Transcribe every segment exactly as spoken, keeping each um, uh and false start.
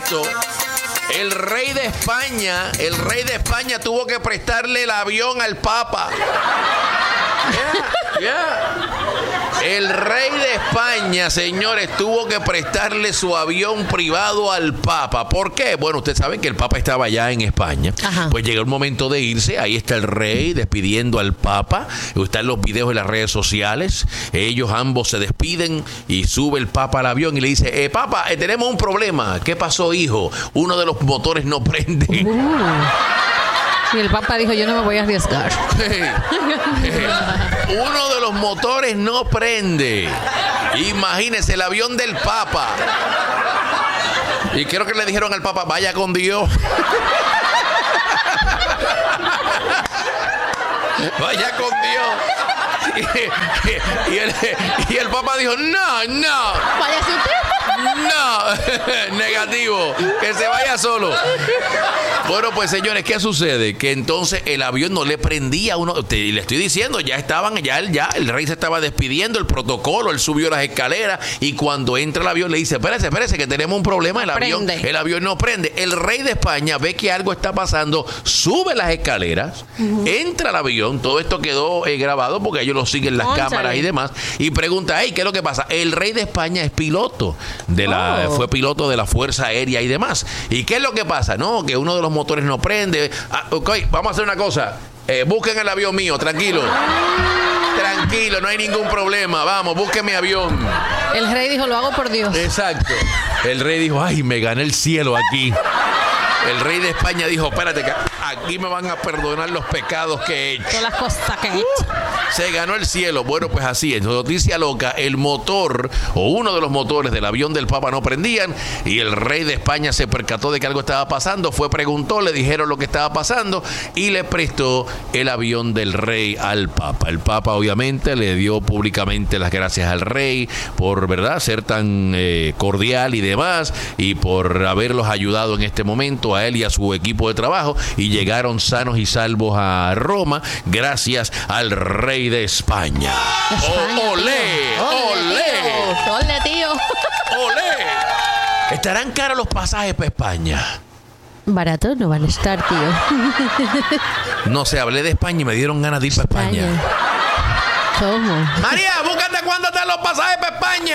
esto, el rey de España, el rey de España tuvo que prestarle el avión al Papa. Yeah, yeah. El rey de España, señores, tuvo que prestarle su avión privado al Papa. ¿Por qué? Bueno, ustedes saben que el Papa estaba allá en España. Ajá. Pues llegó el momento de irse. Ahí está el rey despidiendo al Papa. Están los videos en las redes sociales. Ellos ambos se despiden y sube el Papa al avión y le dice, eh, Papa, eh, tenemos un problema. ¿Qué pasó, hijo? Uno de los motores no prende. Uh. Y el Papa dijo, yo no me voy a arriesgar. Uno de los motores no prende. Imagínense, el avión del Papa. Y creo que le dijeron al Papa, vaya con Dios. Vaya con Dios. Y, y, y, el, y el Papa dijo, no, no. Váyase usted. No, negativo, que se vaya solo. Bueno, pues señores, ¿qué sucede? Que entonces el avión no le prendía a uno. Te, le estoy diciendo, ya estaban, ya, ya el rey se estaba despidiendo, el protocolo, él subió las escaleras y cuando entra el avión le dice, espérese, espérese, que tenemos un problema, el avión, el avión no prende. El rey de España ve que algo está pasando, sube las escaleras, uh-huh. entra al avión, todo esto quedó eh, grabado porque ellos lo siguen las Pónchale. cámaras y demás, y pregunta, hey, ¿qué es lo que pasa? El rey de España es piloto. De la, oh. Fue piloto de la Fuerza Aérea y demás. ¿Y qué es lo que pasa? No, que uno de los motores no prende. Ah, ok, vamos a hacer una cosa. Eh, busquen el avión mío, tranquilo. Tranquilo, no hay ningún problema. Vamos, busquen mi avión. El rey dijo, lo hago por Dios. Exacto. El rey dijo, ay, me gané el cielo aquí. El rey de España dijo, espérate, que aquí me van a perdonar los pecados que he hecho. Todas las cosas que he hecho. Uh, se ganó el cielo. Bueno, pues así, en noticia loca, el motor o uno de los motores del avión del Papa no prendían y el rey de España se percató de que algo estaba pasando, fue, preguntó, le dijeron lo que estaba pasando y le prestó el avión del rey al Papa. El Papa obviamente le dio públicamente las gracias al rey por, ¿verdad?, ser tan eh, cordial y demás y por haberlos ayudado en este momento a él y a su equipo de trabajo y llegaron sanos y salvos a Roma gracias al rey de España. España oh, olé, olé, olé, tío. Olé. ¿Estarán caros los pasajes para España? Baratos no van a estar, tío. No sé, hablé de España y me dieron ganas de ir para España. ¿Cómo? María, búscate cuándo están los pasajes para España.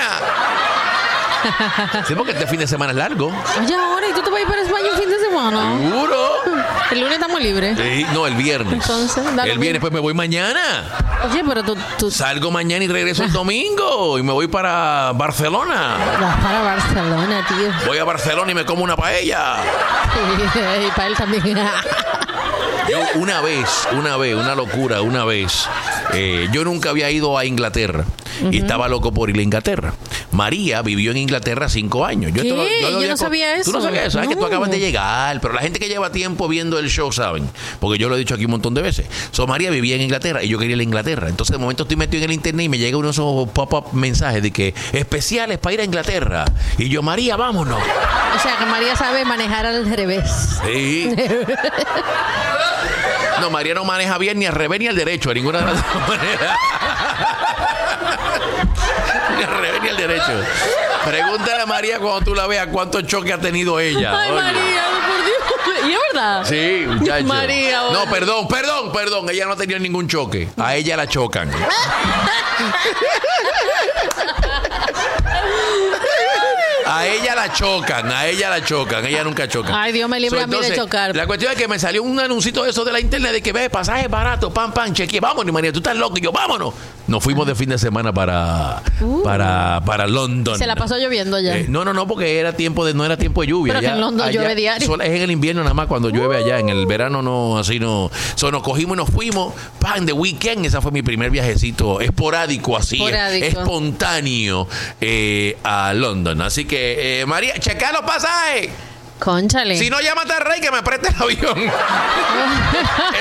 Sí, porque este fin de semana es largo. Oye, ahora, ¿y tú te vas a ir para España un fin de semana? ¿Seguro? El lunes estamos libres. Sí, no, el viernes. Entonces, dale. El viernes, pues me voy mañana. Oye, pero tú... tú... Salgo mañana y regreso el domingo. Y me voy para Barcelona. Vas para Barcelona, tío. Voy a Barcelona y me como una paella. Sí, y para él también. Yo una vez, una vez, una locura, una vez, eh, yo nunca había ido a Inglaterra uh-huh. y estaba loco por ir a Inglaterra. María vivió en Inglaterra cinco años. Yo, ¿Qué? Lo, yo, yo no con... sabía eso. Tú no sabías eso, sabes no. que tú acabas de llegar, pero la gente que lleva tiempo viendo el show saben, porque yo lo he dicho aquí un montón de veces. So, María vivía en Inglaterra y yo quería ir a Inglaterra. Entonces de momento estoy metido en el internet y me llega unos pop-up mensajes de que especiales para ir a Inglaterra. Y yo, María, vámonos. O sea, que María sabe manejar al revés. Sí. No, María no maneja bien ni al revés ni al derecho, a ninguna de las dos maneras. Ni al revés ni al derecho. Pregúntale a María cuando tú la veas cuántos choques ha tenido ella. Ay, Oye. María, por Dios. ¿Y es verdad? Sí, muchacho. María. No, perdón, perdón, perdón. Ella no ha tenido ningún choque. A ella la chocan. A ella la chocan, a ella la chocan, ella nunca choca. Ay, Dios me libre so, a mí entonces, de chocar. La cuestión es que me salió un anuncito de eso de la internet de que ve pasajes baratos, pam, pam, chequeé, vámonos, María, tú estás loco. Y yo, vámonos. Nos fuimos de fin de semana para uh, para para London. Se la pasó lloviendo ya. Eh, no, no, no, porque era tiempo de no era tiempo de lluvia. Pero allá, que en London allá, llueve diario. Es en el invierno nada más cuando uh. llueve allá, en el verano no, así no. So, nos cogimos y nos fuimos, pan, de weekend. Esa fue mi primer viajecito esporádico, así, esporádico. espontáneo eh, a London. Así que, eh, María, checa los pasajes. Cónchale. Si no, llámate al rey que me preste el avión. él,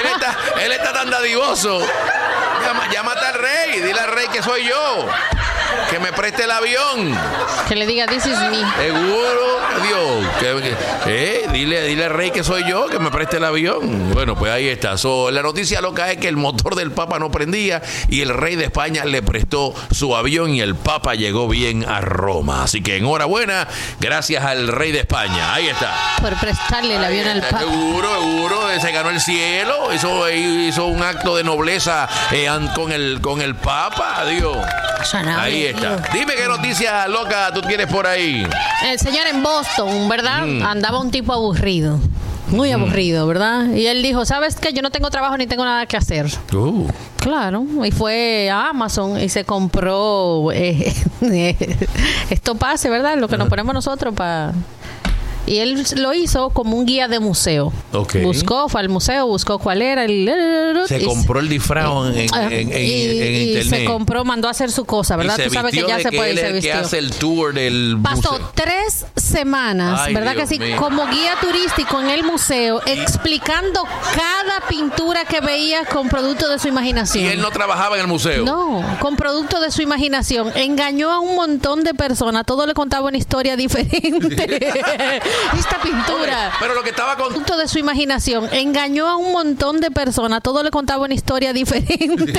está, él está tan dadivoso. Llama, llámate al rey, dile al rey que soy yo. Que me preste el avión. Que le diga, this is me. Seguro, Dios. Que, que, eh, dile, dile al rey que soy yo, que me preste el avión. Bueno, pues ahí está. So, la noticia loca es que el motor del Papa no prendía y el rey de España le prestó su avión y el Papa llegó bien a Roma. Así que enhorabuena, gracias al rey de España. Ahí está. Por prestarle el avión al Papa. Seguro, seguro. Se ganó el cielo. Hizo, hizo un acto de nobleza eh, con, el, con el Papa. Dios. Ahí está. Dime qué noticia loca tú tienes por ahí. El señor en Boston, ¿verdad? Mm. Andaba un tipo aburrido. Muy aburrido, ¿verdad? Y él dijo, ¿sabes qué? Yo no tengo trabajo ni tengo nada que hacer. Uh. Claro. Y fue a Amazon y se compró eh, esto pase, ¿verdad? Lo que nos ponemos nosotros para... Y él lo hizo como un guía de museo. Okay. Buscó, fue al museo, buscó cuál era el... Se compró el disfraz en, en, en, y, en y internet. se compró, mandó a hacer su cosa, ¿verdad? Y se Tú sabes que ya de se que puede él se es el que vistió. hace el tour del Pasó museo. tres semanas, Ay, ¿verdad Dios que sí? mío. Como guía turístico en el museo, explicando cada pintura que veía con producto de su imaginación. Y él no trabajaba en el museo. No, con producto de su imaginación. Engañó a un montón de personas. Todo le contaba una historia diferente. Esta pintura. Pero lo que estaba con... Producto de su imaginación. Engañó a un montón de personas. Todo le contaba una historia diferente.